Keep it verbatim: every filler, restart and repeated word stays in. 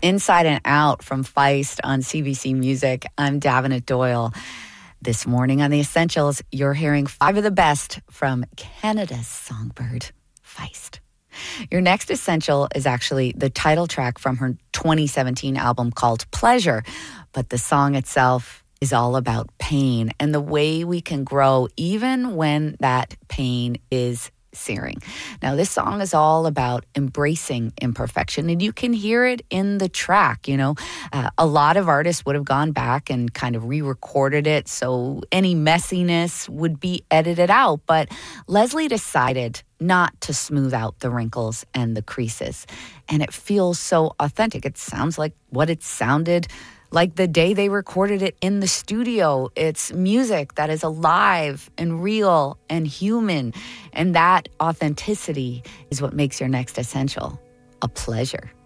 Inside and Out from Feist on C B C Music. I'm Davenant Doyle. This morning on The Essentials, you're hearing five of the best from Canada's songbird, Feist. Your next essential is actually the title track from her twenty seventeen album called Pleasure, but the song itself is all about pain and the way we can grow even when that pain is searing. Now, this song is all about embracing imperfection, and you can hear it in the track. You know, uh, a lot of artists would have gone back and kind of re-recorded it, so any messiness would be edited out. But Leslie decided not to smooth out the wrinkles and the creases, and it feels so authentic. It sounds like what it sounded like the day they recorded it in the studio. It's music that is alive and real and human. And that authenticity is what makes your next essential a pleasure.